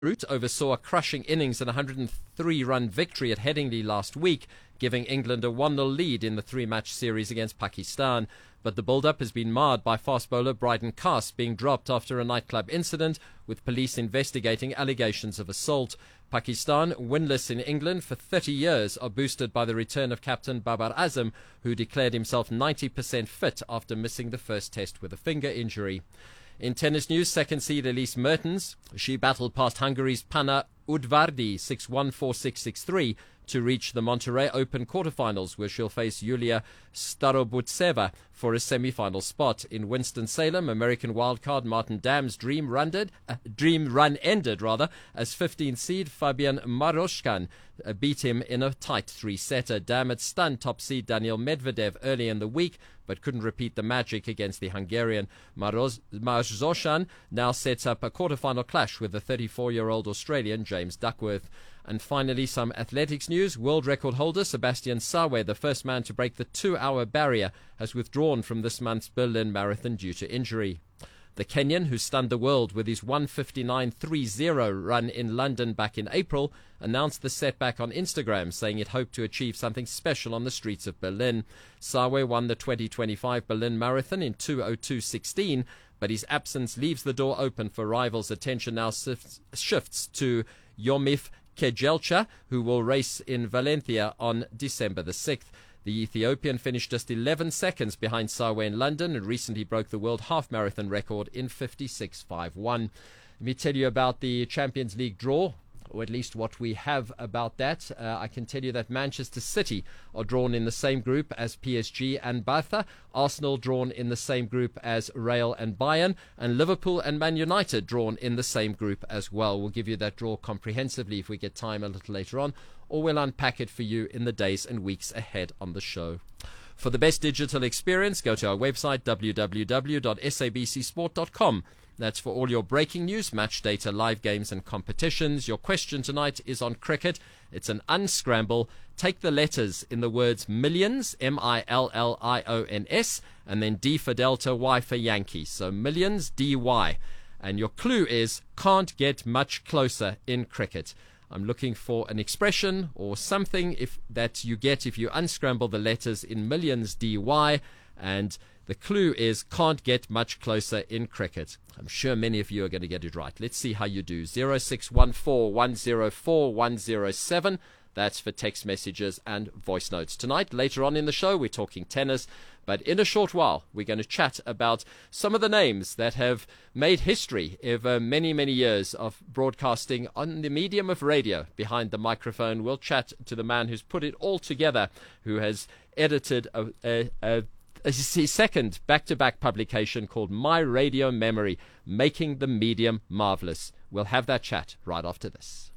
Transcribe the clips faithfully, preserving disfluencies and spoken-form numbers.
Root oversaw a crushing innings and one hundred three run victory at Headingley last week, giving England a one nil lead in the three-match series against Pakistan. But the build-up has been marred by fast bowler Bryden Cast being dropped after a nightclub incident, with police investigating allegations of assault. Pakistan, winless in England for thirty years, are boosted by the return of captain Babar Azam, who declared himself ninety percent fit after missing the first test with a finger injury. In tennis news, second seed Elise Mertens, she battled past Hungary's Panna Udvardi six one four six six three to reach the Monterrey Open quarterfinals, where she'll face Yulia Starobutseva for a semi-final spot. In Winston-Salem, American wildcard Martin Dam's dream run, did, uh, dream run ended rather as fifteenth seed Fabian Maroshkan uh, beat him in a tight three-setter. Dam had stunned top seed Daniil Medvedev early in the week, but couldn't repeat the magic against the Hungarian. Maroz- Marozshan now sets up a quarterfinal clash with the thirty-four-year-old Australian James Duckworth. And finally, some athletics news. World record holder Sebastian Sawe, the first man to break the two-hour barrier, has withdrawn from this month's Berlin Marathon due to injury. The Kenyan, who stunned the world with his one fifty-nine thirty run in London back in April, announced the setback on Instagram, saying it hoped to achieve something special on the streets of Berlin. Sawe won the twenty twenty-five Berlin Marathon in two oh two sixteen, but his absence leaves the door open for rivals. Attention now shifts to Yomif Kejelcha, who will race in Valencia on December the sixth. The Ethiopian finished just eleven seconds behind Sawe in London and recently broke the world half-marathon record in fifty-six fifty-one. Let me tell you about the Champions League draw, or at least what we have about that. Uh, I can tell you that Manchester City are drawn in the same group as P S G and Barca, Arsenal drawn in the same group as Real and Bayern, and Liverpool and Man United drawn in the same group as well. We'll give you that draw comprehensively if we get time a little later on, or we'll unpack it for you in the days and weeks ahead on the show. For the best digital experience, go to our website w w w dot s a b c sport dot com. That's for all your breaking news, match data, live games and competitions. Your question tonight is on cricket. It's an unscramble. Take the letters in the words millions, M I L L I O N S, and then D for Delta, Y for Yankee. So millions, D Y. And your clue is can't get much closer in cricket. I'm looking for an expression or something if that you get if you unscramble the letters in millions, D Y, and the clue is can't get much closer in cricket. I'm sure many of you are going to get it right. Let's see how you do. zero six one four one zero four one zero seven. That's for text messages and voice notes. Tonight, later on in the show, we're talking tennis. But in a short while, we're going to chat about some of the names that have made history over many, many years of broadcasting on the medium of radio behind the microphone. We'll chat to the man who's put it all together, who has edited a, a, a his second back-to-back publication called My Radio Memory, Making the Medium Marvelous. We'll have that chat right after this.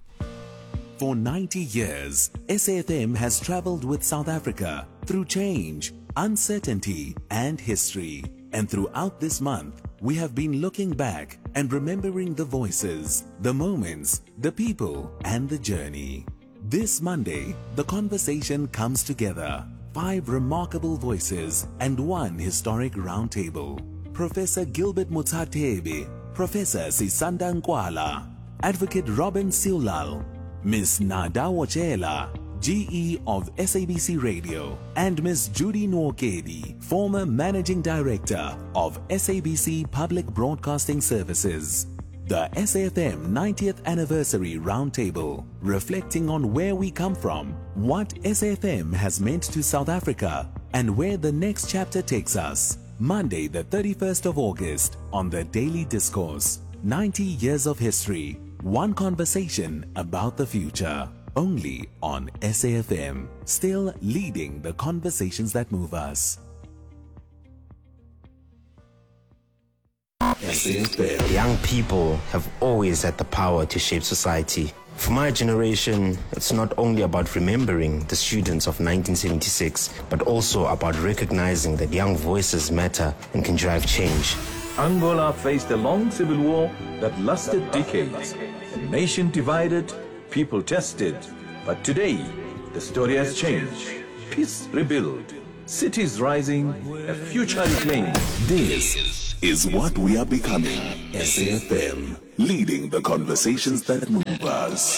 For ninety years, S A F M has traveled with South Africa through change, uncertainty, and history. And throughout this month, we have been looking back and remembering the voices, the moments, the people, and the journey. This Monday, the conversation comes together. Five remarkable voices and one historic roundtable. Professor Gilbert Mutsathebe, Professor Sisanda Nkwala, Advocate Robin Siulal, Miss Nada Wachela, G E of S A B C Radio, and Miss Judy Nwokedi, former Managing Director of S A B C Public Broadcasting Services. The S A F M ninetieth Anniversary Roundtable, reflecting on where we come from, what S A F M has meant to South Africa, and where the next chapter takes us. Monday the thirty-first of August on The Daily Discourse. ninety years of history, one conversation about the future. Only on S A F M, still leading the conversations that move us. Young people have always had the power to shape society. For my generation, it's not only about remembering the students of nineteen seventy-six, but also about recognizing that young voices matter and can drive change. Angola faced a long civil war that lasted decades. The nation divided, people tested. But today, the story has changed. Peace rebuilt. cities rising, a future reclaimed. This is what we are becoming. S A F M, leading the conversations that move us.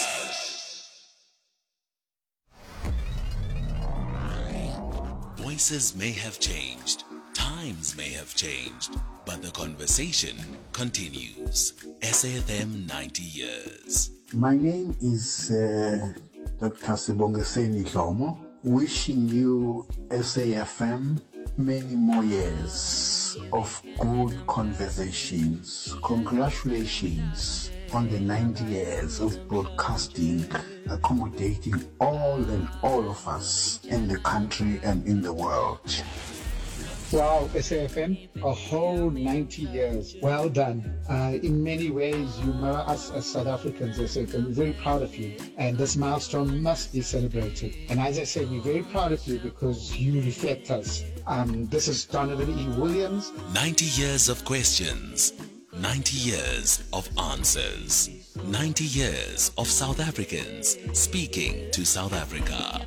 Voices may have changed, times may have changed, but the conversation continues. S A F M ninety years. My name is uh, Doctor Sibongiseni Dlomo, wishing you, S A F M, many more years of good conversations. Congratulations on the ninety years of broadcasting, accommodating all and all of us in the country and in the world. Wow, S A F M, a whole ninety years. Well done. Uh, in many ways, you mirror us as South Africans, S A F M. We're very proud of you. And this milestone must be celebrated. And as I said, we're very proud of you because you reflect us. Um, this is Donovan E. Williams. ninety years of questions. ninety years of answers. ninety years of South Africans speaking to South Africa.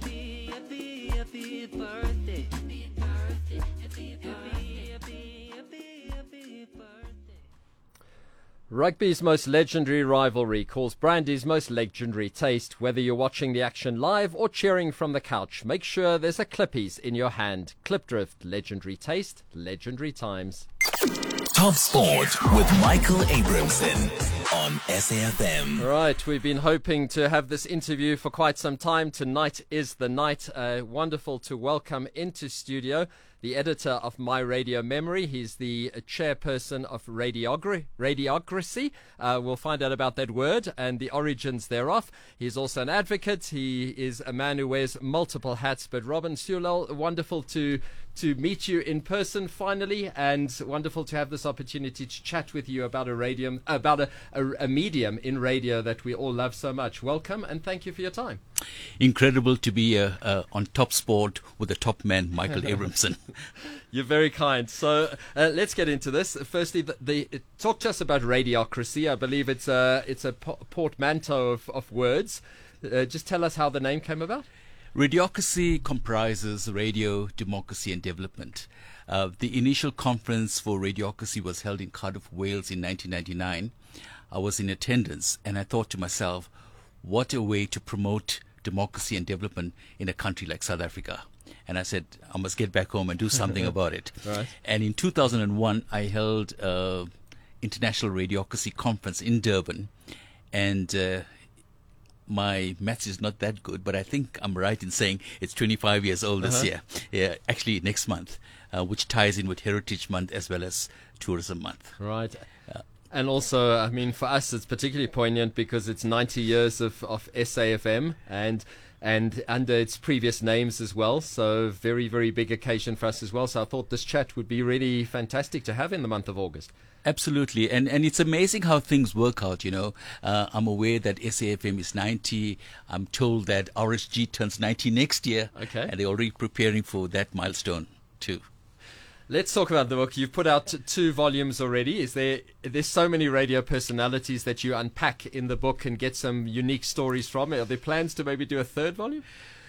Rugby's most legendary rivalry calls brandy's most legendary taste. Whether you're watching the action live or cheering from the couch, make sure there's a Clippies in your hand. Klipdrift, legendary taste, legendary times. Top Sport with Michael Abramson on S A F M. Right, we've been hoping to have this interview for quite some time. Tonight is the night. Uh, wonderful to welcome into studio the editor of My Radio Memory. He's the chairperson of radiogra- Radiography. Uh, we'll find out about that word and the origins thereof. He's also an advocate. He is a man who wears multiple hats. But Robin Sulel, wonderful to to meet you in person finally, and wonderful to have this opportunity to chat with you about a radium, about a, a, a medium in radio that we all love so much. Welcome and thank you for your time. Incredible to be uh, uh, on Top Sport with the top man, Michael Abramson. You're very kind. So uh, let's get into this. Firstly, the, the, talk to us about radiocracy. I believe it's a, it's a portmanteau of, of words. Uh, just tell us how the name came about. Radiocracy comprises radio, democracy and development. Uh, the initial conference for Radiocracy was held in Cardiff, Wales in nineteen ninety-nine. I was in attendance and I thought to myself, what a way to promote democracy and development in a country like South Africa. And I said, I must get back home and do something about it. Right. And in two thousand one, I held an International Radiocracy Conference in Durban. And uh, my maths is not that good, but I think I'm right in saying it's twenty-five years old this uh-huh. year. Yeah, actually next month, uh, which ties in with Heritage Month as well as Tourism Month. Right. Uh, and also, I mean, for us, it's particularly poignant because it's ninety years of, of S A F M and and under its previous names as well. So very, very big occasion for us as well. So I thought this chat would be really fantastic to have in the month of August. Absolutely. And and it's amazing how things work out, you know. Uh, I'm aware that S A F M is ninety. I'm told that R S G turns ninety next year. Okay. And they're already preparing for that milestone too. Let's talk about the book. You've put out two volumes already. Is there there's so many radio personalities that you unpack in the book and get some unique stories from it. Are there plans to maybe do a third volume?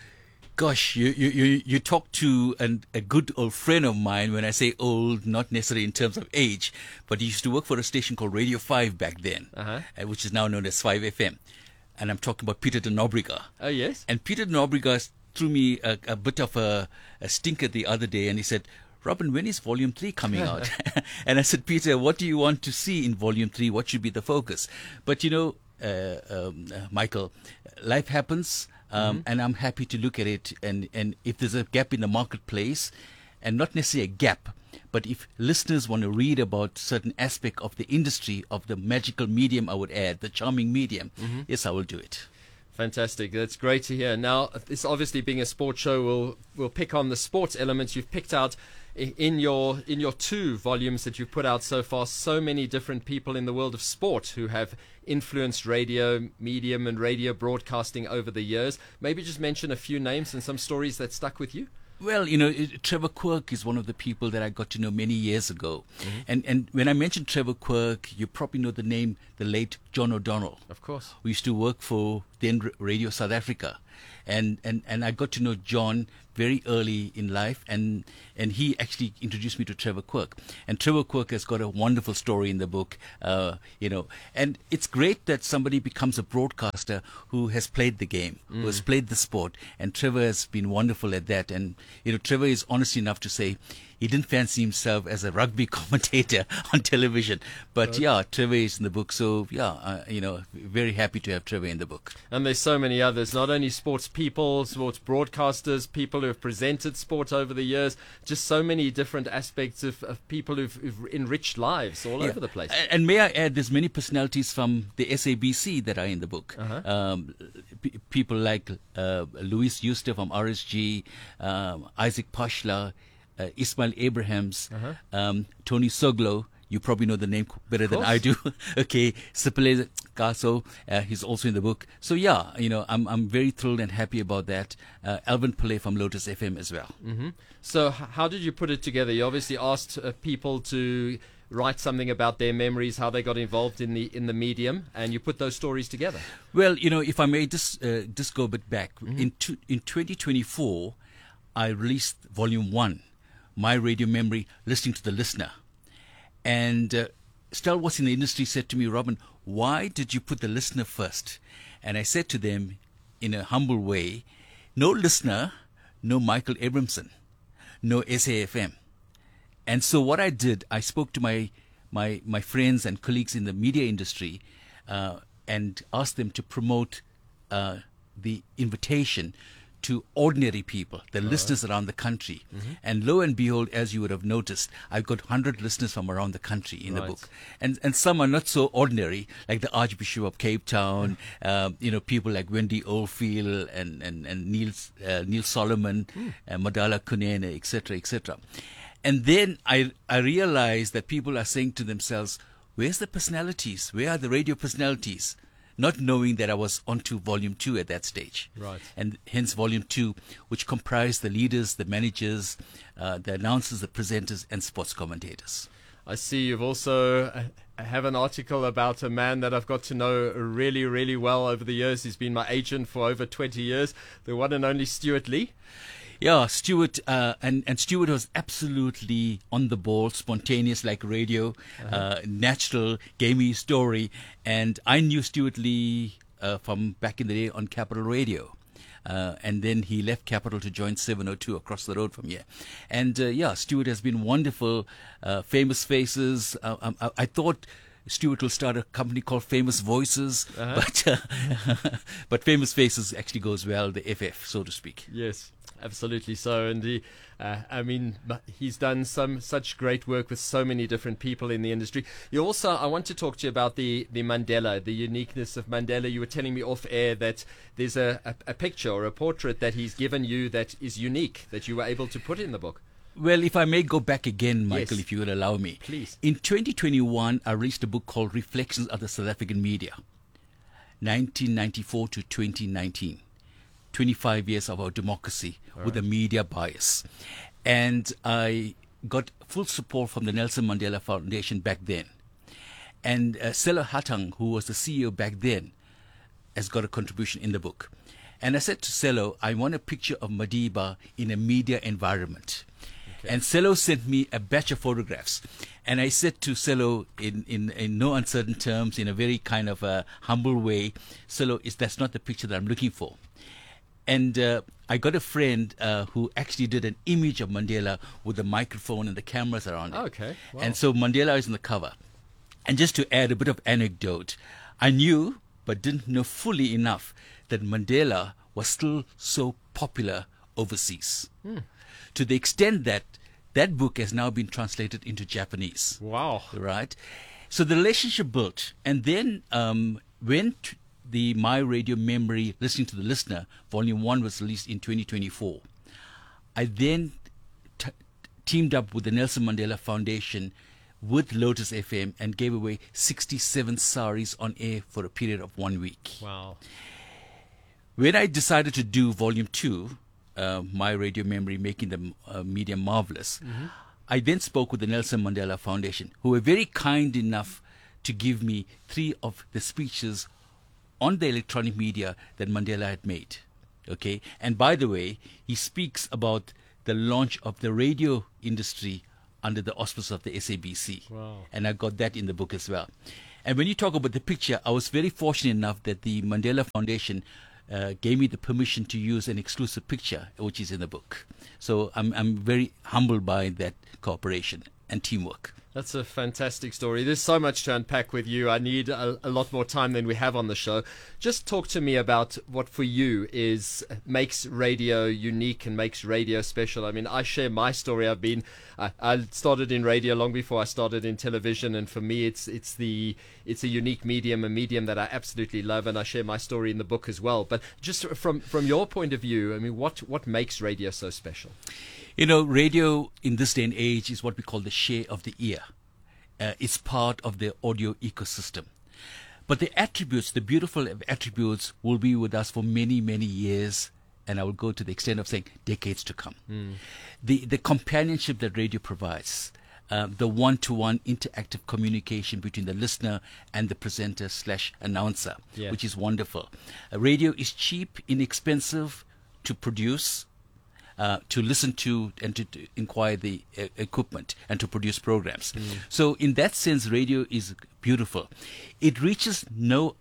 Gosh, you you you, you talk to an, a good old friend of mine. When I say old, not necessarily in terms of age, but he used to work for a station called Radio five back then, uh-huh. uh, which is now known as five F M. And I'm talking about Peter de Nobrega. Oh, yes. And Peter de Nobrega threw me a, a bit of a, a stinker the other day, and he said, Robin, when is Volume three coming out? And I said, Peter, what do you want to see in Volume three? What should be the focus? But, you know, uh, um, uh, Michael, life happens. Um, mm-hmm. And I'm happy to look at it. And, and if there's a gap in the marketplace, and not necessarily a gap, but if listeners want to read about certain aspect of the industry, of the magical medium, I would add, the charming medium, mm-hmm. yes, I will do it. Fantastic. That's great to hear. Now, this obviously being a sports show, we'll, we'll pick on the sports elements you've picked out in your in your two volumes that you've put out so far. So many different people in the world of sport who have influenced radio, medium and radio broadcasting over the years. Maybe just mention a few names and some stories that stuck with you. Well, you know, it, Trevor Quirk is one of the people that I got to know many years ago. Mm-hmm. And and when I mention Trevor Quirk, you probably know the name, the late John O'Donnell. Of course. We used to work for then Radio South Africa. And, and, and I got to know John very early in life, and, and he actually introduced me to Trevor Quirk. And Trevor Quirk has got a wonderful story in the book, uh, you know. And it's great that somebody becomes a broadcaster who has played the game, mm. who has played the sport. And Trevor has been wonderful at that. And, you know, Trevor is honest enough to say he didn't fancy himself as a rugby commentator on television. But right. yeah, Trevor is in the book. So, yeah, uh, you know, very happy to have Trevor in the book. And there's so many others, not only sports people, sports broadcasters, people who have presented sport over the years, just so many different aspects of, of people who've, who've enriched lives all yeah. over the place. And may I add, there's many personalities from the S A B C that are in the book. Uh-huh. Um, p- people like uh, Louis Euster from R S G, um, Isaac Pashla, uh, Ismail Abrahams, uh-huh. um, Tony Soglo. You probably know the name better than I do. Okay, Sipile Kaso, uh, he's also in the book. So yeah, you know, I'm I'm very thrilled and happy about that. Uh, Alvin Pillay from Lotus F M as well. Mm-hmm. So h- how did you put it together? You obviously asked uh, people to write something about their memories, how they got involved in the in the medium, and you put those stories together. Well, you know, if I may just uh, just go a bit back, Mm-hmm. in two, in twenty twenty-four, I released Volume One, My Radio Memory, Listening to the Listener. And uh, stalwarts in the industry said to me, Robin, why did you put the listener first? And I said to them in a humble way, no listener, no Michael Abramson, no S A F M. And so what I did, I spoke to my my, my friends and colleagues in the media industry uh, and asked them to promote uh, the invitation to ordinary people, the listeners around the country. Mm-hmm. And lo and behold, as you would have noticed, I've got one hundred listeners from around the country in Right. the book. And and some are not so ordinary, like the Archbishop of Cape Town, uh, you know, people like Wendy Oldfield and, and, and Neil, uh, Neil Solomon, Mm. uh, Madala Kunene, et cetera, et cetera. And then I, I realized that people are saying to themselves, where's the personalities? Where are the radio personalities? Not knowing that I was onto Volume Two at that stage. Right. And hence Volume Two, which comprised the leaders, the managers, uh, the announcers, the presenters, and sports commentators. I see you've also uh, have an article about a man that I've got to know really, really well over the years. He's been my agent for over twenty years, the one and only Stuart Lee. Yeah, Stuart, uh, and, and Stuart was absolutely on the ball, spontaneous like radio, uh-huh. uh, natural, gamey story. And I knew Stuart Lee uh, from back in the day on Capital Radio. Uh, and then he left Capital to join seven oh two across the road from here. And uh, yeah, Stuart has been wonderful, uh, famous faces. Uh, I, I thought Stuart will start a company called Famous Voices, Uh-huh. but uh, but Famous Faces actually goes well, the F F, so to speak. Yes, absolutely so. And he, uh, I mean, he's done some such great work with so many different people in the industry. You also, I want to talk to you about the, the Mandela, the uniqueness of Mandela. You were telling me off air that there's a, a, a picture or a portrait that he's given you that is unique, that you were able to put in the book. Well, if I may go back again, Michael, Yes. if you would allow me. Please. In twenty twenty-one, I released a book called Reflections of the South African Media, nineteen ninety-four to twenty nineteen. twenty-five years of our democracy All with right. a media bias. And I got full support from the Nelson Mandela Foundation back then. And uh, Selo Hatang, who was the C E O back then, has got a contribution in the book. And I said to Selo, I want a picture of Madiba in a media environment. Okay. And Selo sent me a batch of photographs. And I said to Selo in, in, in no uncertain terms, in a very kind of a humble way, Selo, is that's not the picture that I'm looking for. And uh, I got a friend uh, who actually did an image of Mandela with the microphone and the cameras around him. Okay. Wow. And so Mandela is on the cover. And just to add a bit of anecdote, I knew but didn't know fully enough that Mandela was still so popular overseas. Hmm. To the extent that that book has now been translated into Japanese. Wow. Right? So the relationship built. And then um, when t- the My Radio Memory, Listening to the Listener, Volume one was released in twenty twenty-four, I then t- teamed up with the Nelson Mandela Foundation with Lotus F M and gave away sixty-seven saris on air for a period of one week. Wow. When I decided to do Volume two, uh, My Radio Memory, Making the uh, Media Marvelous, Mm-hmm. I then spoke with the Nelson Mandela Foundation, who were very kind enough to give me three of the speeches on the electronic media that Mandela had made. Okay, and by the way, he speaks about the launch of the radio industry under the auspices of the S A B C. Wow. And I got that in the book as well. And when you talk about the picture, I was very fortunate enough that the Mandela Foundation uh, gave me the permission to use an exclusive picture, which is in the book. So I'm I'm very humbled by that cooperation and teamwork. That's a fantastic story. There's so much to unpack with you. I need a, a lot more time than we have on the show. Just talk to me about what for you is makes radio unique and makes radio special. I mean, I share my story. I've been, I, I started in radio long before I started in television, and for me, it's it's the it's a unique medium, a medium that I absolutely love, and I share my story in the book as well. But just from from your point of view, I mean, what what makes radio so special? You know, radio in this day and age is what we call the share of the ear. Uh, it's part of the audio ecosystem. But the attributes, the beautiful attributes, will be with us for many, many years, and I will go to the extent of saying decades to come. Mm. The the companionship that radio provides, uh, the one-to-one interactive communication between the listener and the presenter slash announcer, yeah. which is wonderful. Uh, radio is cheap, inexpensive to produce, Uh, to listen to and to, to inquire the uh, equipment and to produce programs. Mm. So in that sense, radio is beautiful. It reaches no,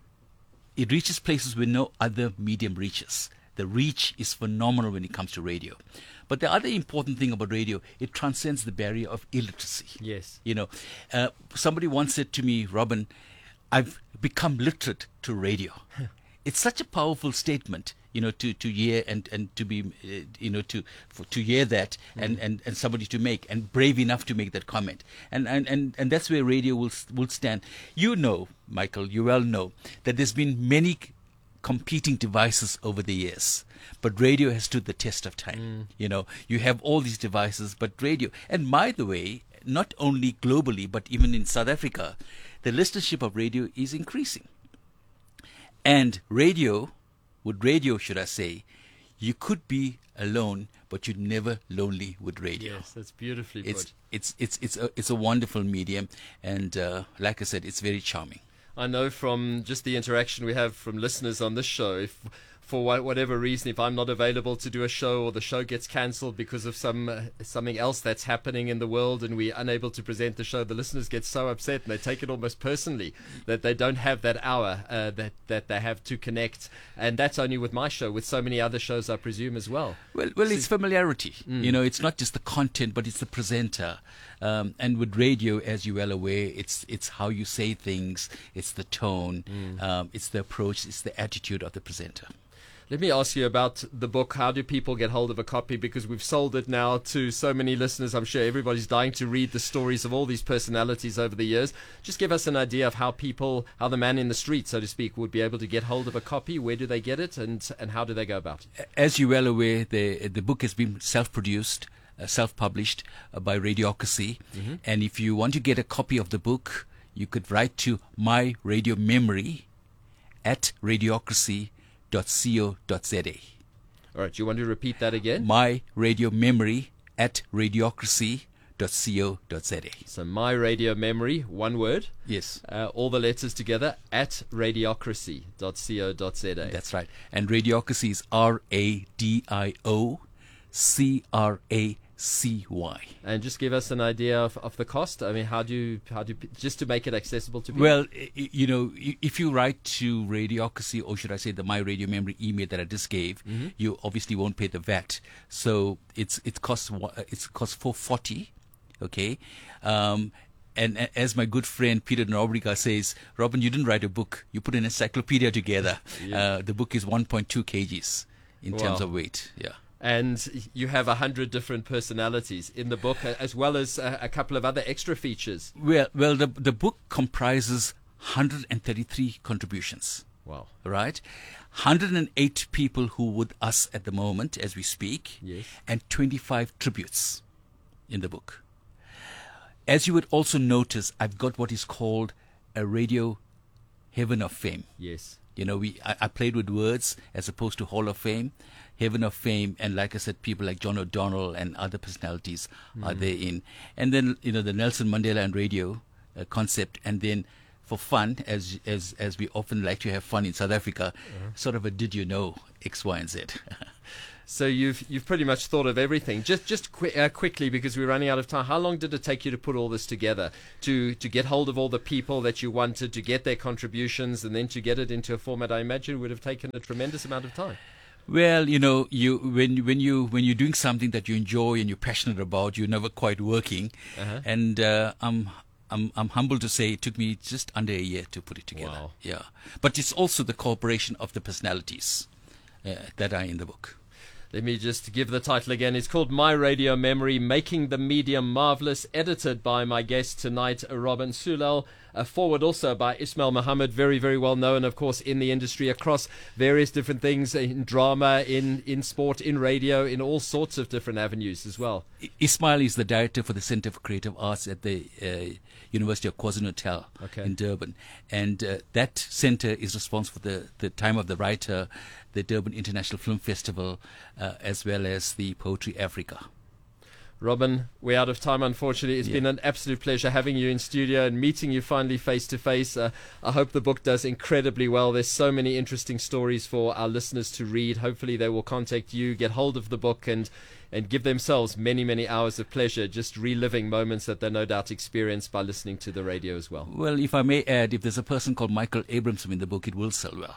it reaches places where no other medium reaches. The reach is phenomenal when it comes to radio. But the other important thing about radio, it transcends the barrier of illiteracy. Yes. You know, uh, somebody once said to me, Robin, I've become literate to radio. It's such a powerful statement, you know, to, to hear and, and to be, uh, you know, to for, to hear that mm. and, and, and somebody to make, and brave enough to make that comment. And and, and, and that's where radio will will stand. You know, Michael, you well know that there's been many competing devices over the years, but radio has stood the test of time. Mm. You know, you have all these devices, but radio, and by the way, not only globally, but even in South Africa, the listenership of radio is increasing. And radio, with radio, should I say, you could be alone, but you're never lonely with radio. Yes, that's beautifully it's, put. It's it's it's a it's a wonderful medium, and uh, like I said, it's very charming. I know from just the interaction we have from listeners on this show, if for whatever reason, if I'm not available to do a show or the show gets cancelled because of some uh, something else that's happening in the world and we're unable to present the show, the listeners get so upset and they take it almost personally that they don't have that hour uh, that, that they have to connect. And that's only with my show, with so many other shows, I presume, as well. Well, well, it's familiarity. Mm. You know, it's not just the content, but it's the presenter. Um, and with radio, as you're well aware, it's it's how you say things, it's the tone, mm. um, it's the approach, it's the attitude of the presenter. Let me ask you about the book. How do people get hold of a copy? Because we've sold it now to so many listeners. I'm sure everybody's dying to read the stories of all these personalities over the years. Just give us an idea of how people, how the man in the street, so to speak, would be able to get hold of a copy. Where do they get it, and and how do they go about it? As you're well aware, the the book has been self-produced, uh, self-published uh, by Radiocracy. Mm-hmm. And if you want to get a copy of the book, you could write to My Radio Memory at Radiocracy dot co dot za. All right, do you want to repeat that again? My Radio Memory at Radiocracy dot co dot za. So My Radio Memory, one word. Yes. Uh, all the letters together at Radiocracy dot co dot za. That's right. And Radiocracy is R A D I O C R A C Y. And just give us an idea of, of the cost. I mean, how do you, how do you, just to make it accessible to people? Well, you know, if you write to Radiocracy, or should I say the My Radio Memory email that I just gave, mm-hmm. you obviously won't pay the V A T. So it's it costs it's costs four forty, okay. Um, and as my good friend Peter Nobrega says, Robin, you didn't write a book; you put an encyclopedia together. Yeah. Uh, the book is one point two kilograms in wow. terms of weight. Yeah. And you have a hundred different personalities in the book, as well as a, a couple of other extra features. Well, well, the the book comprises one hundred thirty-three contributions. Wow! Right, one hundred eight people who are with us at the moment as we speak, yes, and twenty-five tributes in the book. As you would also notice, I've got what is called a radio heaven of fame. Yes. You know, we I, I played with words as opposed to Hall of Fame, Heaven of Fame, and like I said, people like John O'Donnell and other personalities mm. are there in. And then, you know, the Nelson Mandela and radio uh, concept, and then for fun, as as as we often like to have fun in South Africa, uh-huh. sort of a did you know X, Y, and Z. So you've you've pretty much thought of everything. Just just qu- uh, quickly, because we're running out of time. How long did it take you to put all this together? To to get hold of all the people that you wanted, to get their contributions, and then to get it into a format I imagine would have taken a tremendous amount of time. Well, you know, you when when you when you're doing something that you enjoy and you're passionate about, you're never quite working. Uh-huh. And uh, I'm I'm I'm humbled to say it took me just under a year to put it together. Wow. Yeah, but it's also the cooperation of the personalities uh, that are in the book. Let me just give the title again. It's called My Radio Memory, Making the Medium Marvelous, edited by my guest tonight, Robin Soulel. A forward also by Ismail Mohammed, very, very well known, of course, in the industry across various different things, in drama, in, in sport, in radio, in all sorts of different avenues as well. Ismail is the director for the Center for Creative Arts at the uh, University of KwaZulu-Natal okay. in Durban. And uh, that center is responsible for the, the Time of the Writer, the Durban International Film Festival, uh, as well as the Poetry Africa. Robin, we're out of time, unfortunately. It's yeah. been an absolute pleasure having you in studio and meeting you finally face to face. Uh, I hope the book does incredibly well. There's so many interesting stories for our listeners to read. Hopefully they will contact you, get hold of the book, and and give themselves many, many hours of pleasure just reliving moments that they no doubt experienced by listening to the radio as well. Well, if I may add, if there's a person called Michael Abramson in the book, it will sell well.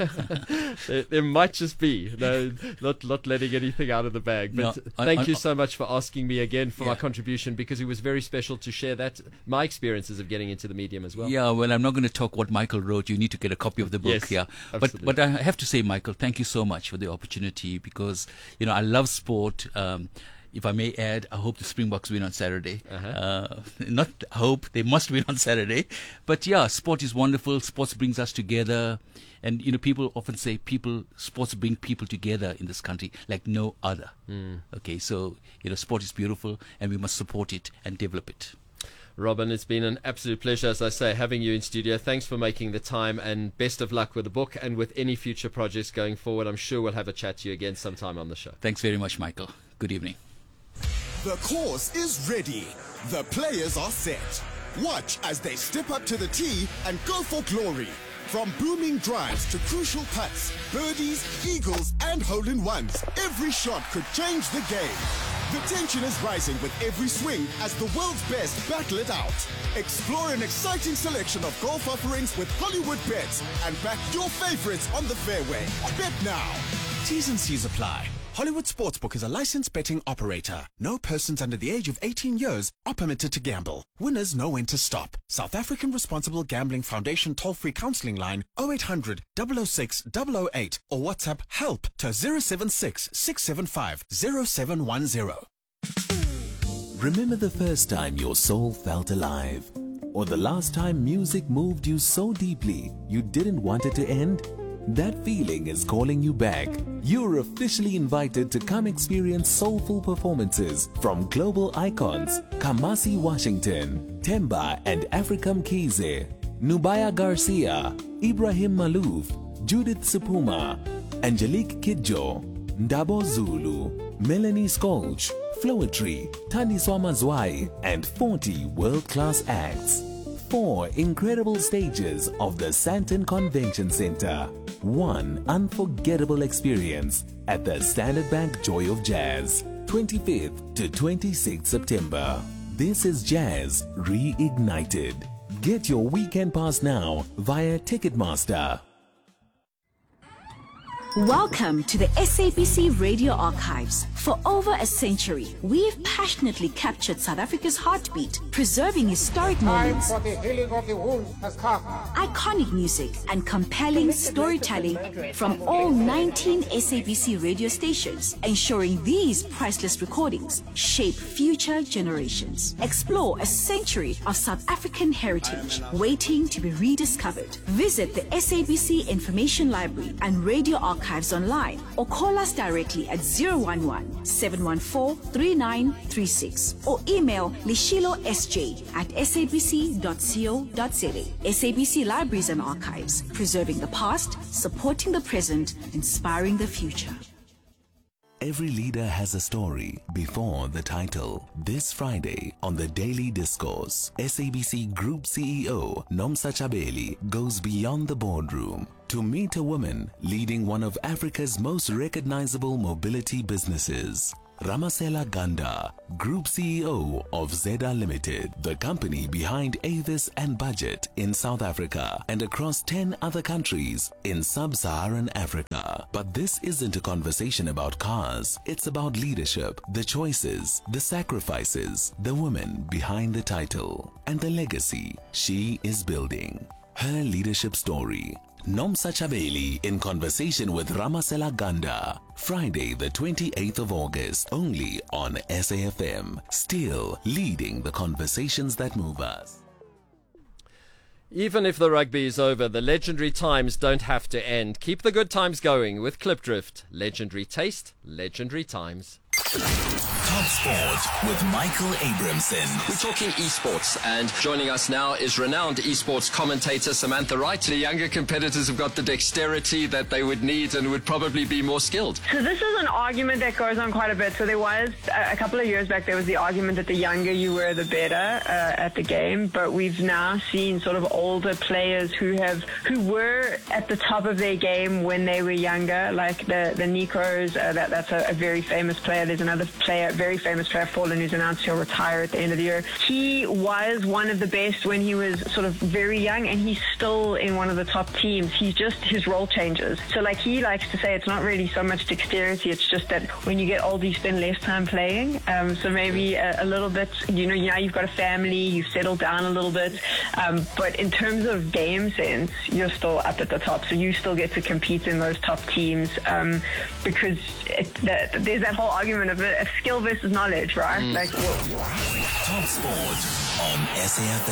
there, there might just be. No, not, not letting anything out of the bag. But no, thank I, I, you so much for asking me again for yeah. my contribution, because it was very special to share that, my experiences of getting into the medium as well. Yeah, well, I'm not going to talk what Michael wrote. You need to get a copy of the book. Yes, yeah, absolutely. But, but I have to say, Michael, thank you so much for the opportunity, because, you know, I love sport. Um, If I may add, I hope the Springboks win on Saturday. Uh-huh. Uh, not hope, they must win on Saturday. But yeah, sport is wonderful. Sports brings us together. And, you know, people often say people, sports bring people together in this country like no other. Mm. Okay, so, you know, sport is beautiful and we must support it and develop it. Robin, it's been an absolute pleasure, as I say, having you in studio. Thanks for making the time, and best of luck with the book and with any future projects going forward. I'm sure we'll have a chat to you again sometime on the show. Thanks very much, Michael. Good evening. The course is ready. The players are set. Watch as they step up to the tee and go for glory. From booming drives to crucial putts, birdies, eagles, and hole-in-ones, every shot could change the game. The tension is rising with every swing as the world's best battle it out. Explore an exciting selection of golf offerings with Hollywood Bets and back your favorites on the fairway. Bet now. T's and C's apply. Hollywood Sportsbook is a licensed betting operator. No persons under the age of eighteen years are permitted to gamble. Winners know when to stop. South African Responsible Gambling Foundation toll-free counseling line oh eight hundred, double oh six, double oh eight or WhatsApp HELP to zero seven six, six seven five, zero seven one zero. Remember the first time your soul felt alive? Or the last time music moved you so deeply you didn't want it to end? That feeling is calling you back. You're officially invited to come experience soulful performances from global icons Kamasi Washington, Temba and Africa Mkhize, Nubaya Garcia, Ibrahim Malouf, Judith Sepuma, Angelique Kidjo, Ndabo Zulu, Melanie Skolch, Floetry, Thandiswa Mazwai, and forty world-class acts. Four incredible stages of the Sandton Convention Center. One unforgettable experience at the Standard Bank Joy of Jazz, twenty-fifth to twenty-sixth September. This is Jazz Reignited. Get your weekend pass now via Ticketmaster. Welcome to the S A B C Radio Archives. For over a century, we've passionately captured South Africa's heartbeat, preserving historic moments, for the healing of the wounds has come. iconic music, and compelling storytelling from all nineteen S A B C radio stations, ensuring these priceless recordings shape future generations. Explore a century of South African heritage waiting to be rediscovered. Visit the S A B C Information Library and Radio Archives online, or call us directly at zero one one, seven one four, three nine three six or email lishilo s j at s a b c dot co dot za. S A B C Libraries and Archives, preserving the past, supporting the present, inspiring the future. Every leader has a story before the title. This Friday on the Daily Discourse, S A B C Group C E O Nomsa Chabeli goes beyond the boardroom to meet a woman leading one of Africa's most recognizable mobility businesses. Ramasela Ganda, Group C E O of Zeda Limited, the company behind Avis and Budget in South Africa and across ten other countries in sub-Saharan Africa. But this isn't a conversation about cars. It's about leadership, the choices, the sacrifices, the woman behind the title, and the legacy she is building. Her leadership story. Nomsa Chabeli in conversation with Ramasela Ganda. Friday the twenty-eighth of August, only on S A F M. Still leading the conversations that move us. Even if the rugby is over, the legendary times don't have to end. Keep the good times going with Klipdrift. Legendary taste, legendary times. Top Sport with Michael Abramson. We're talking esports, and joining us now is renowned esports commentator Samantha Wright. The younger competitors have got the dexterity that they would need and would probably be more skilled. So this is an argument that goes on quite a bit. So there was, a couple of years back, there was the argument that the younger you were, the better uh, at the game. But we've now seen sort of older players who have, who were at the top of their game when they were younger, like the, the Nikos. Uh, that, that's a, a very famous player. There's another player, very famous player, Fallen, who's announced he'll retire at the end of the year. He was one of the best when he was sort of very young, and he's still in one of the top teams. He's just, his role changes. So like he likes to say, it's not really so much dexterity, it's just that when you get older, you spend less time playing. Um, so maybe a, a little bit, you know, now you've got a family, you've settled down a little bit. Um, but in terms of game sense, you're still up at the top. So you still get to compete in those top teams um, because it, the, there's that whole argument of a, a skill versus knowledge, right? Mm. Like, Top Sport on S A F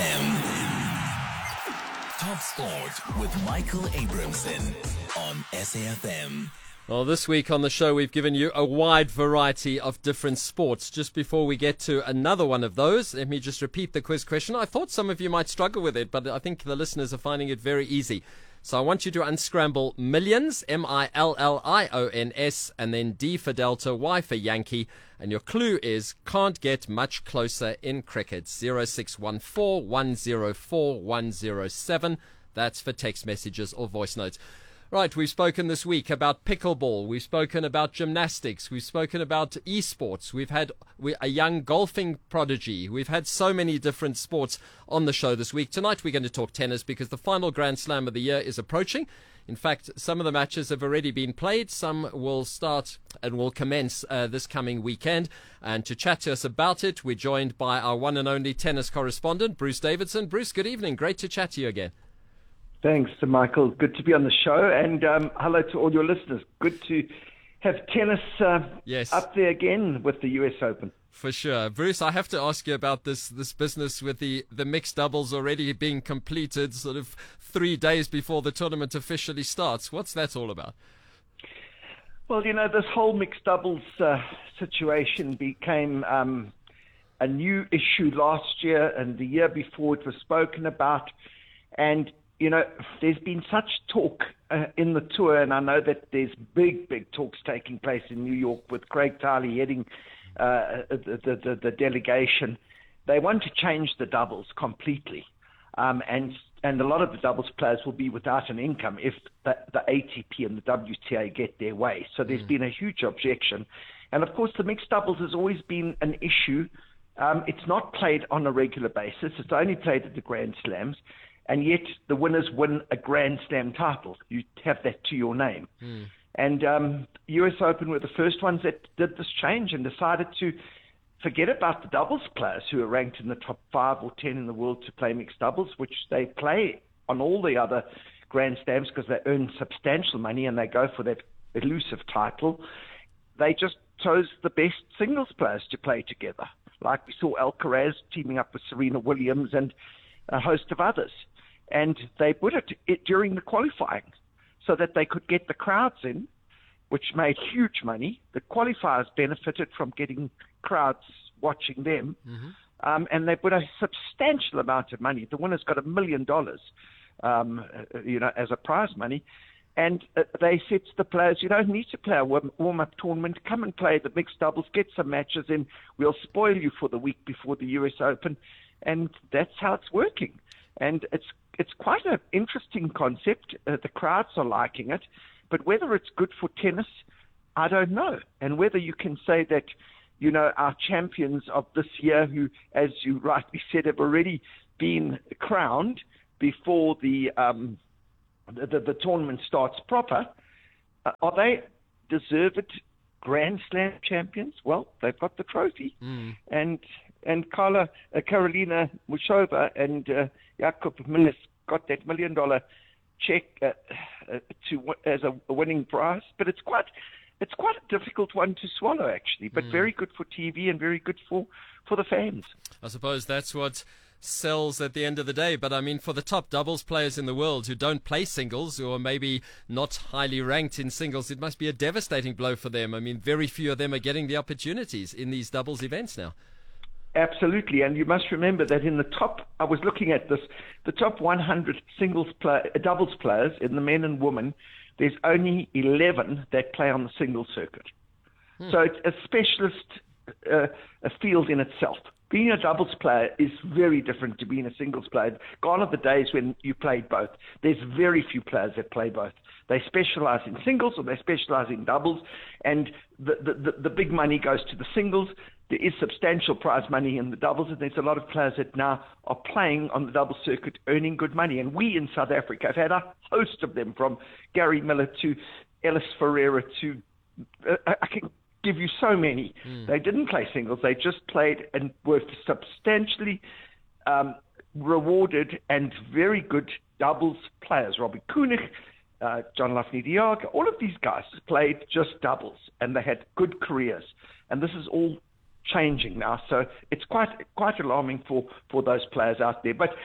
M. Top Sport with Michael Abramson on S A F M. Well, this week on the show, we've given you a wide variety of different sports. Just before we get to another one of those, let me just repeat the quiz question. I thought some of you might struggle with it, but I think the listeners are finding it very easy. So I want you to unscramble millions, M I L L I O N S, and then D for Delta, Y for Yankee. And your clue is, can't get much closer in cricket. zero six one four, one zero four, one zero seven. That's for text messages or voice notes. Right, we've spoken this week about pickleball. We've spoken about gymnastics. We've spoken about esports. We've had a young golfing prodigy. We've had so many different sports on the show this week. Tonight we're going to talk tennis because the final Grand Slam of the year is approaching. In fact, some of the matches have already been played. Some will start and will commence uh, this coming weekend. And to chat to us about it, we're joined by our one and only tennis correspondent, Bruce Davidson. Bruce, good evening. Great to chat to you again. Thanks, Michael. Good to be on the show, and um, hello to all your listeners. Good to have tennis uh, yes. up there again with the U S Open. For sure. Bruce, I have to ask you about this this business with the, the mixed doubles already being completed sort of three days before the tournament officially starts. What's that all about? Well, you know, this whole mixed doubles uh, situation became um, a new issue last year, and the year before it was spoken about, and you know, there's been such talk uh, in the tour, and I know that there's big, big talks taking place in New York with Craig Tiley heading uh, the, the, the delegation. They want to change the doubles completely, um, and and a lot of the doubles players will be without an income if the, the A T P and the W T A get their way. So there's mm. been a huge objection. And of course, the mixed doubles has always been an issue. Um, it's not played on a regular basis. It's only played at the Grand Slams. And yet the winners win a Grand Slam title. You have that to your name. Mm. And um, U S Open were the first ones that did this change and decided to forget about the doubles players who are ranked in the top five or ten in the world to play mixed doubles, which they play on all the other Grand Slams because they earn substantial money and they go for that elusive title. They just chose the best singles players to play together. Like we saw Alcaraz teaming up with Serena Williams and a host of others. And they put it, it during the qualifying so that they could get the crowds in, which made huge money. The qualifiers benefited from getting crowds watching them. Mm-hmm. Um, and they put a substantial amount of money. The winner's got a million dollars, um, you know, as a prize money. And uh, they said to the players, you don't need to play a warm- warm-up tournament. Come and play the mixed doubles, get some matches in. We'll spoil you for the week before the U S Open. And that's how it's working. And it's it's quite an interesting concept. Uh, the crowds are liking it. But whether it's good for tennis, I don't know. And whether you can say that, you know, our champions of this year, who, as you rightly said, have already been crowned before the... Um, The, the, the tournament starts proper, uh, are they deserved Grand Slam champions? Well, they've got the trophy. Mm. And and Carla, uh, Karolina Muchova and uh, Jakob Milles got that million dollar check uh, uh, to as a, a winning prize. But it's quite it's quite a difficult one to swallow, actually, but mm. very good for T V and very good for, for the fans. I suppose that's what sells at the end of the day. But I mean, for the top doubles players in the world who don't play singles, or maybe not highly ranked in singles, it must be a devastating blow for them. I mean, very few of them are getting the opportunities in these doubles events now. Absolutely, and you must remember that in the top, I was looking at this, the top one hundred singles play, doubles players in the men and women, there's only eleven that play on the singles circuit. Hmm. So it's a specialist uh, a field in itself. Being a doubles player is very different to being a singles player. Gone are the days when you played both. There's very few players that play both. They specialize in singles or they specialize in doubles, and the, the, the, the big money goes to the singles. There is substantial prize money in the doubles, and there's a lot of players that now are playing on the doubles circuit, earning good money. And we in South Africa have had a host of them, from Gary Miller to Ellis Ferreira to... Uh, I can give you so many. Mm. They didn't play singles. They just played and were substantially um, rewarded and very good doubles players. Robbie Koenig, uh, John Lafny-Diaga, all of these guys played just doubles, and they had good careers. And this is all changing now. So it's quite quite alarming for, for those players out there. But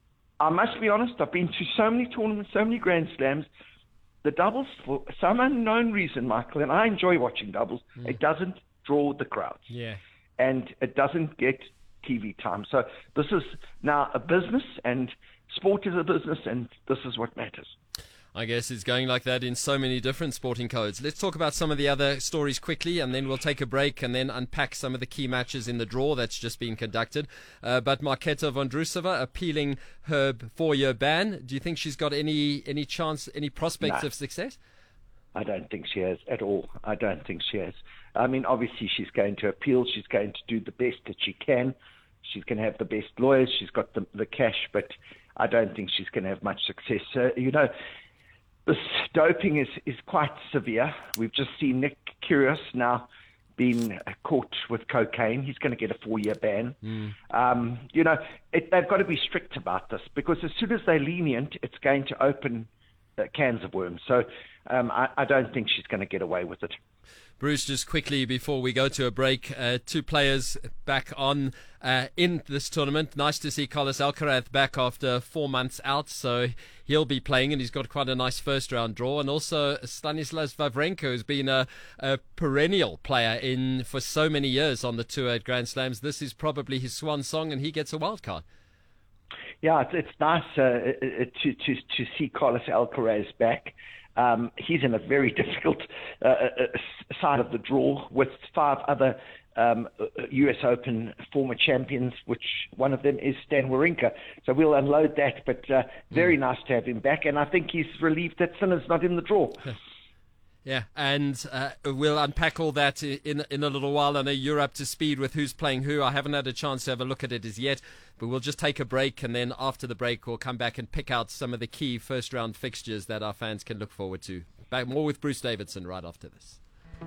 I must be honest, I've been to so many tournaments, so many Grand Slams. The doubles, for some unknown reason, Michael, and I enjoy watching doubles, mm. it doesn't draw the crowds. Yeah. And it doesn't get T V time. So this is now a business, and sport is a business, and this is what matters. I guess it's going like that in so many different sporting codes. Let's talk about some of the other stories quickly, and then we'll take a break and then unpack some of the key matches in the draw that's just been conducted. Uh, but Marketa Vondrousova appealing her four-year ban. Do you think she's got any any chance, any prospects no. of success? I don't think she has at all. I don't think she has. I mean, obviously she's going to appeal. She's going to do the best that she can. She's going to have the best lawyers. She's got the, the cash, but I don't think she's going to have much success. Uh, you know, this doping is, is quite severe. We've just seen Nick Kyrgios now being caught with cocaine. He's going to get a four-year ban. Mm. Um, you know, it, they've got to be strict about this, because as soon as they're lenient, it's going to open uh, cans of worms. So um, I, I don't think she's going to get away with it. Bruce, just quickly before we go to a break, uh, two players back on uh, in this tournament. Nice to see Carlos Alcaraz back after four months out, so he'll be playing, and he's got quite a nice first round draw. And also Stanislas Wawrinka, who's been a, a perennial player in for so many years on the tour at Grand Slams. This is probably his swan song, and he gets a wild card. Yeah, it's, it's nice uh, to, to to see Carlos Alcaraz back. Um, he's in a very difficult uh, uh, side of the draw with five other um, U S Open former champions, which one of them is Stan Wawrinka. So we'll unload that, but uh, very mm. nice to have him back. And I think he's relieved that Sinner's not in the draw. Yeah, and uh, we'll unpack all that in in a little while. I know you're up to speed with who's playing who. I haven't had a chance to have a look at it as yet, but we'll just take a break, and then after the break we'll come back and pick out some of the key first-round fixtures that our fans can look forward to. Back more with Bruce Davidson right after this.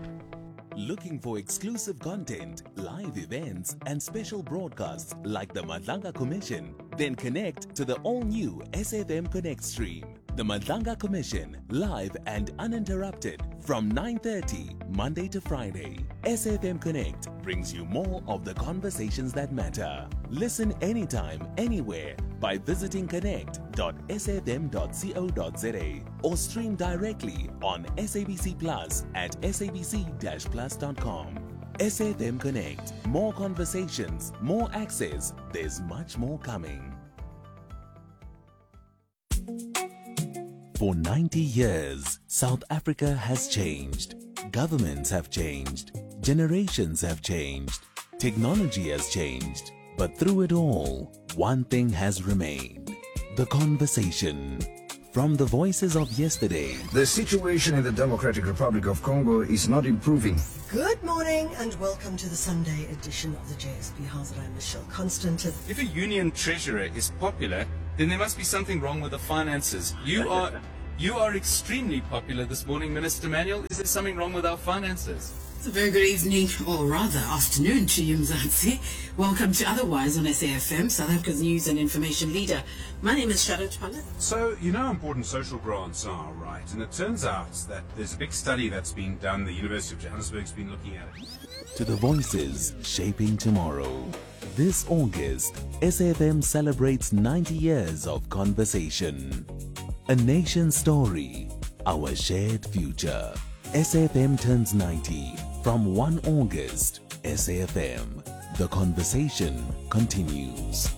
Looking for exclusive content, live events, and special broadcasts like the Madlanga Commission? Then connect to the all-new S F M Connect stream. The Madlanga Commission, live and uninterrupted from nine thirty Monday to Friday. S F M Connect brings you more of the conversations that matter. Listen anytime, anywhere by visiting connect dot s f m dot co dot z a or stream directly on S A B C Plus at s a b c dash plus dot com. S F M Connect. More conversations, more access. There's much more coming. For ninety years, South Africa has changed. Governments have changed. Generations have changed. Technology has changed. But through it all, one thing has remained. The conversation. From the voices of yesterday. The situation in the Democratic Republic of Congo is not improving. Good morning and welcome to the Sunday edition of the J S B House. I'm Michelle Constant. If a union treasurer is popular, then there must be something wrong with the finances. You are you are extremely popular this morning, Minister Manuel. Is there something wrong with our finances? It's a very good evening, or rather afternoon to you, Mzansi. Welcome to Otherwise on S A F M, South Africa's news and information leader. My name is Sharon Tupala. So, you know how important social grants are, right? And it turns out that there's a big study that's being done. The University of Johannesburg's been looking at it. To the voices shaping tomorrow. This August, S A F M celebrates ninety years of conversation. A nation story, our shared future. S A F M turns ninety from first of August. S A F M. The conversation continues.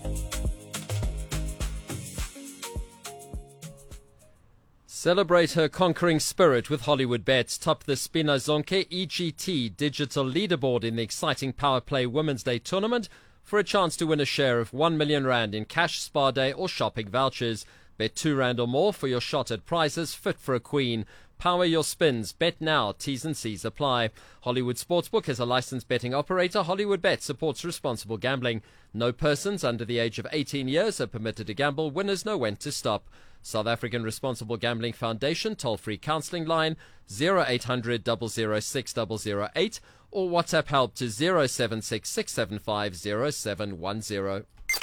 Celebrate her conquering spirit with Hollywood Bets. Top the Spina Zonke E G T digital leaderboard in the exciting Power Play Women's Day tournament for a chance to win a share of one million rand in cash, spa day or shopping vouchers. Bet two rand or more for your shot at prizes fit for a queen. Power your spins. Bet now. T's and C's apply. Hollywood Sportsbook is a licensed betting operator. Hollywood Bet supports responsible gambling. No persons under the age of eighteen years are permitted to gamble. Winners know when to stop. South African Responsible Gambling Foundation toll-free counselling line zero eight hundred, double oh six, double oh eight or WhatsApp help to zero seven six, six seven five, zero seven one zero.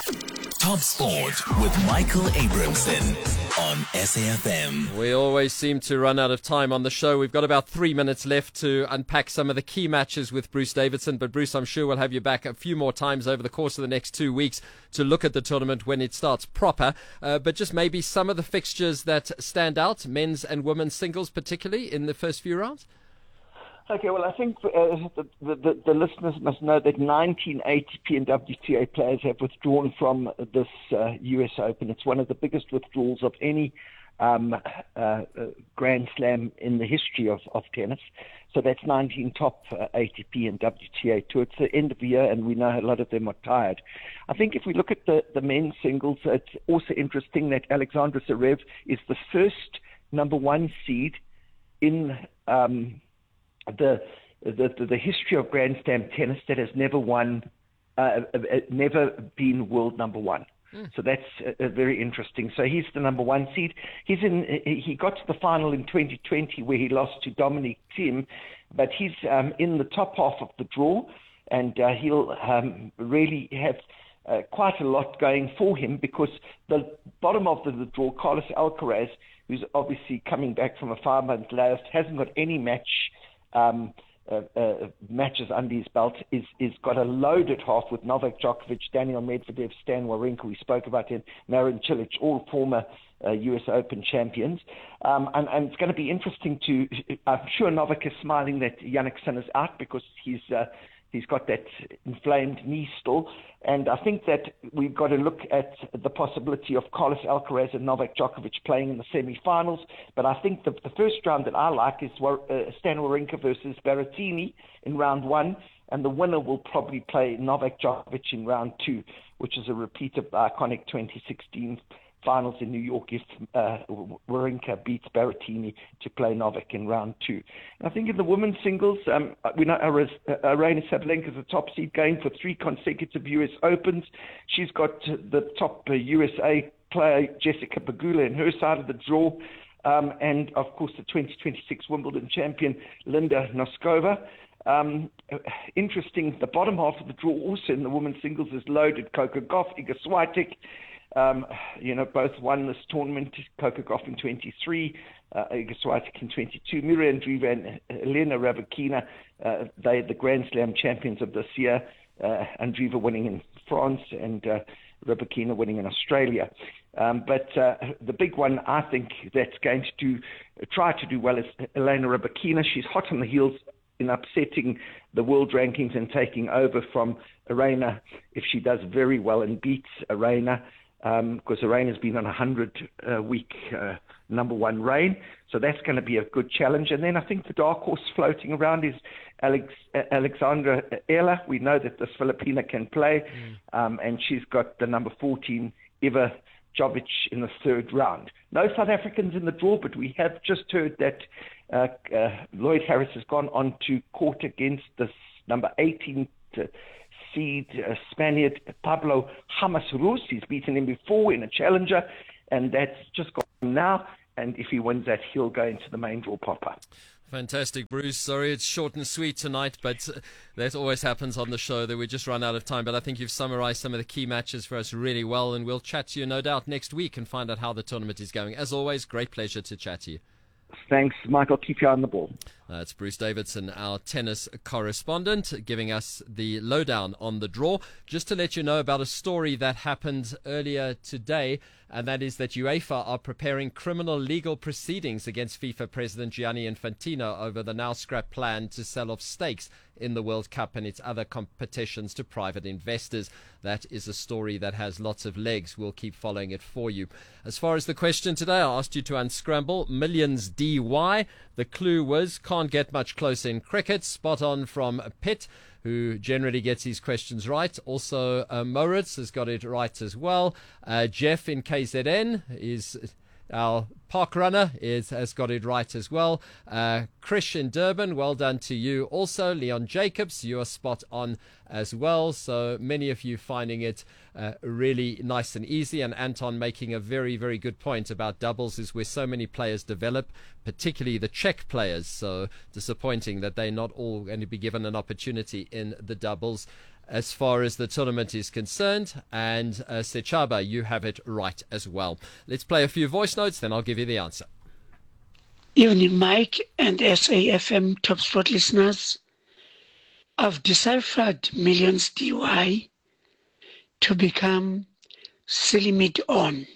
Top Sport with Michael Abramson on S A F M. We always seem to run out of time on the show. We've got about three minutes left to unpack some of the key matches with Bruce Davidson. But Bruce, I'm sure we'll have you back a few more times over the course of the next two weeks to look at the tournament when it starts proper. Uh, but just maybe some of the fixtures that stand out, men's and women's singles particularly, in the first few rounds? Okay, well, I think uh, the, the, the listeners must know that nineteen A T P and W T A players have withdrawn from this uh, U S Open. It's one of the biggest withdrawals of any um, uh, uh, Grand Slam in the history of, of tennis. So that's nineteen top uh, A T P and W T A tour. It's the end of the year, and we know a lot of them are tired. I think if we look at the, the men's singles, it's also interesting that Alexander Zverev is the first number one seed in... Um, The, the the history of Grand Slam tennis that has never won, uh, uh, never been world number one. Mm. So that's uh, very interesting. So he's the number one seed. He's in. He got to the final in twenty twenty where he lost to Dominic Thiem, but he's um, in the top half of the draw, and uh, he'll um, really have uh, quite a lot going for him because the bottom of the, the draw, Carlos Alcaraz, who's obviously coming back from a five-month layoff, hasn't got any match. Um, uh, uh, matches under his belt is is got a loaded half with Novak Djokovic, Daniel Medvedev, Stan Wawrinka, we spoke about him, Marin Cilic, all former uh, U S Open champions. Um, and, and it's going to be interesting to, I'm sure Novak is smiling that Jannik Sinner's out because he's uh, he's got that inflamed knee still. And I think that we've got to look at the possibility of Carlos Alcaraz and Novak Djokovic playing in the semi-finals. But I think the, the first round that I like is uh, Stan Wawrinka versus Berrettini in round one. And the winner will probably play Novak Djokovic in round two, which is a repeat of the iconic twenty sixteen finals in New York if uh, Wawrinka beats Berrettini to play Novak in round two. And I think in the women's singles, um, we know Aryna Sabalenka is the top seed going for three consecutive U S Opens. She's got the top uh, U S A player, Jessica Pegula, in her side of the draw. Um, and, of course, the twenty twenty-six Wimbledon champion, Linda Noskova. Um, interesting, the bottom half of the draw also in the women's singles is loaded. Coco Gauff, Iga Swiatek, um, you know, both won this tournament. Coco Gauff in twenty-three, uh, Iga Swiatek in twenty-two. Miriam Andreeva and Elena Rybakina, uh, they the Grand Slam champions of this year. Uh, Andreeva winning in France and uh, Rybakina winning in Australia. Um, but uh, the big one, I think, that's going to do, try to do well is Elena Rybakina. She's hot on the heels in upsetting the world rankings and taking over from Aryna if she does very well and beats Aryna. um, because the rain has been on a hundred-week uh, uh, number one rain. So that's going to be a good challenge. And then I think the dark horse floating around is Alex, uh, Alexandra Ella. We know that this Filipina can play, mm. um, and she's got the number fourteen, Eva Jovic, in the third round. No South Africans in the draw, but we have just heard that uh, uh, Lloyd Harris has gone on to court against this number eighteen seed uh, Spaniard Pablo Hamas-Rus. He's beaten him before in a challenger, and that's just gone now. And if he wins that, he'll go into the main draw proper. Fantastic, Bruce. Sorry it's short and sweet tonight, but that always happens on the show that we just run out of time. But I think you've summarized some of the key matches for us really well, and we'll chat to you no doubt next week and find out how the tournament is going. As always, great pleasure to chat to you. Thanks, Michael. Keep your eye on the ball. That's Bruce Davidson, our tennis correspondent, giving us the lowdown on the draw. Just to let you know about a story that happened earlier today, and that is that UEFA are preparing criminal legal proceedings against FIFA President Gianni Infantino over the now scrapped plan to sell off stakes in the World Cup and its other competitions to private investors. That is a story that has lots of legs. We'll keep following it for you. As far as the question today, I asked you to unscramble Millions D Y. The clue was can't get much closer in cricket. Spot on from Pitt, who generally gets his questions right. Also, uh, Moritz has got it right as well. Uh, Jeff in K Z N is our park runner, is, has got it right as well. Uh, Krish in Durban, well done to you. Also, Leon Jacobs, you are spot on as well. So many of you finding it uh, really nice and easy. And Anton making a very, very good point about doubles is where so many players develop, particularly the Czech players. So disappointing that they're not all going to be given an opportunity in the doubles as far as the tournament is concerned. And uh, Sechaba, you have it right as well. Let's play a few voice notes, then I'll give you the answer. Evening, Mike and S A F M Top Sport listeners. I've deciphered Millions D Y to become silly mid-on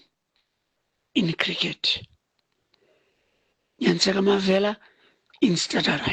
in cricket. Nyanseka Mavela in Stadarai.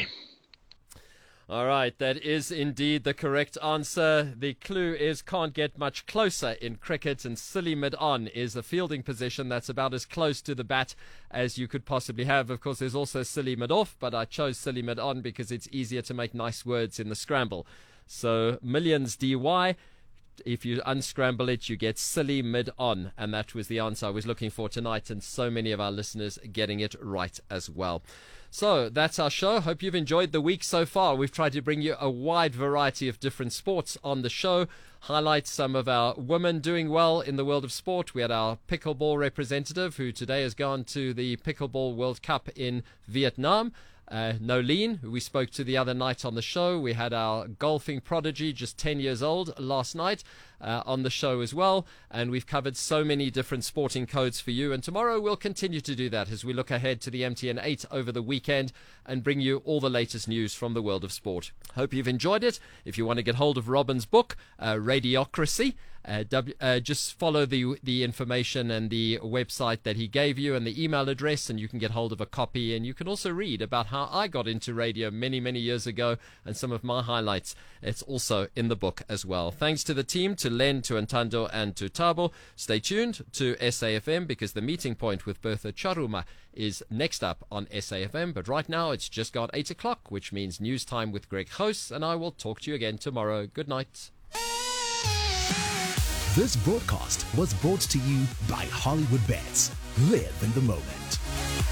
All right, that is indeed the correct answer. The clue is can't get much closer in cricket, and silly mid-on is a fielding position that's about as close to the bat as you could possibly have. Of course, there's also silly mid-off, but I chose silly mid-on because it's easier to make nice words in the scramble. So Millions D Y, if you unscramble it, you get silly mid-on, and that was the answer I was looking for tonight, and so many of our listeners getting it right as well. So that's our show. Hope you've enjoyed the week so far. We've tried to bring you a wide variety of different sports on the show, highlight some of our women doing well in the world of sport. We had our pickleball representative who today has gone to the Pickleball World Cup in Vietnam. Uh, Nolene, who we spoke to the other night on the show. We had our golfing prodigy, just ten years old, last night uh, on the show as well. And we've covered so many different sporting codes for you. And tomorrow we'll continue to do that as we look ahead to the M T N eight over the weekend and bring you all the latest news from the world of sport. Hope you've enjoyed it. If you want to get hold of Robin's book, uh, Radiocracy, Uh, w, uh, just follow the the information and the website that he gave you and the email address, and you can get hold of a copy. And you can also read about how I got into radio many, many years ago and some of my highlights. It's also in the book as well. Thanks to the team, to Len, to Antando, and to Tabo. Stay tuned to S A F M because the meeting point with Bertha Charuma is next up on S A F M. But right now it's just got eight o'clock, which means news time with Greg House, and I will talk to you again tomorrow. Good night. This broadcast was brought to you by Hollywood Bets. Live in the moment.